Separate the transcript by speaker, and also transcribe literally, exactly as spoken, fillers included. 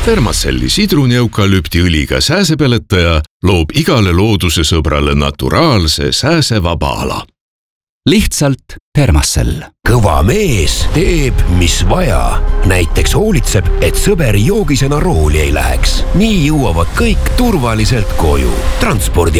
Speaker 1: Thermacelli sidruni-eukalüptiõliga sääsepeletaja loob igale looduse sõbrale naturaalse sääsevaba ala.
Speaker 2: Lihtsalt Thermacell.
Speaker 3: Kõva mees teeb, mis vaja. Näiteks hoolitseb, et sõber joogisena rooli ei läheks. Nii jõuavad kõik turvaliselt koju. Transpordi